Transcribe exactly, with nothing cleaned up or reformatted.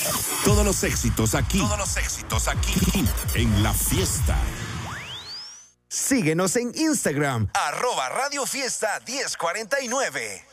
Todos los éxitos aquí. Todos los éxitos aquí. En La Fiesta. Síguenos en Instagram. Arroba Radio Fiesta diez cuarenta y nueve.